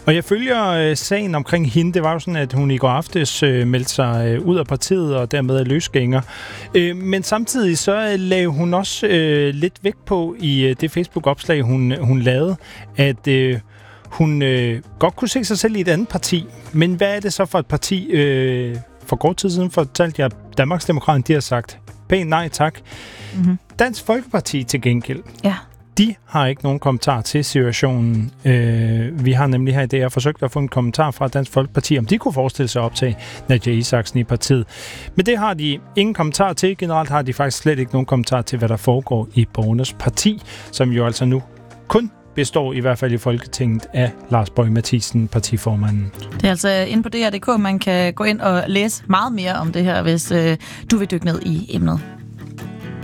Og jeg følger sagen omkring hende. Det var jo sådan, at hun i går aftes meldte sig ud af partiet og dermed er løsgænger. Men samtidig så lagde hun også lidt vægt på i det Facebook-opslag, hun lavede, at hun godt kunne se sig selv i et andet parti. Men hvad er det så for et parti? For kort tid siden fortalte jeg, at Danmarksdemokraterne, de har sagt pænt nej tak. Mm-hmm. Dansk Folkeparti til gengæld. Ja. De har ikke nogen kommentar til situationen. Vi har nemlig her i dag forsøgt at få en kommentar fra Dansk Folkeparti, om de kunne forestille sig at optage Nadja Isaksen i partiet. Men det har de ingen kommentar til. Generelt har de faktisk slet ikke nogen kommentar til, hvad der foregår i Borgernes Parti, som jo altså nu kun består i hvert fald i Folketinget af Lars Boje Mathiesen, partiformanden. Det er altså inde på DR.dk, man kan gå ind og læse meget mere om det her, hvis du vil dykke ned i emnet.